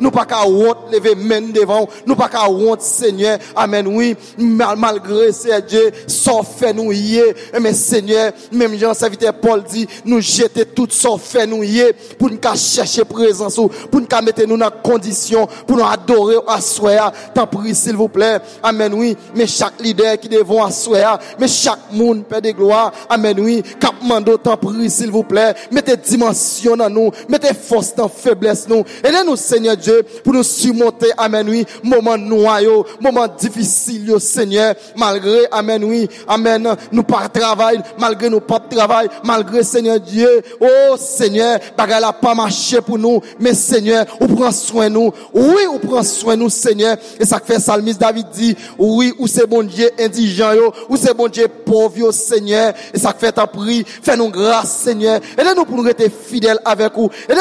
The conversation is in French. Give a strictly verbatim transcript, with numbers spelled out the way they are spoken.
nous pas qu'à honte lever main devant, nous pas qu'à honte Seigneur. Amen. Oui, mal, malgré c'est Dieu, sans fait nous y est. Mais Seigneur, même Jean serviteur Paul dit, nous jeter tout sans fait nous y est pour nous chercher présence, pour nous mettre nous dans condition, pour nous adorer à soi. T'en prie s'il vous plaît. Amen. Oui, mais chaque leader qui devant à soi, mais chaque monde Père de gloire. Amen. Oui, cap mando t'en prie s'il vous plaît. Mettez dimension dans nous, mettez force dans faiblesse nous. Aidez-nous Seigneur Dieu pour nous surmonter. Amen. Oui, moment noyau, moment difficile yo Seigneur, malgré amen oui, amen, nous pas travail, malgré nous pas travail, malgré Seigneur Dieu. Oh Seigneur, bagay la pas marché pour nous, mais Seigneur, ou prend soin nous. Oui, ou prend soin nous Seigneur. Et ça fait psalmiste David dit, oui, ou c'est bon Dieu indigent yo, ou c'est bon Dieu pauvre yo Seigneur. Et ça fait ta prière, fais-nous grâce Seigneur. Aidez-nous pour nous rester fidèles avec vous.